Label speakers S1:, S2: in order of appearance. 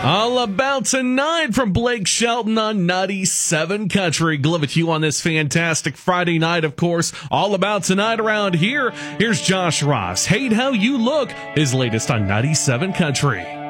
S1: All About Tonight from Blake Shelton on 97 Country. Glove it to you on this fantastic Friday night, of course. All About Tonight around here. Here's Josh Ross. Hate How You Look, his latest on 97 Country.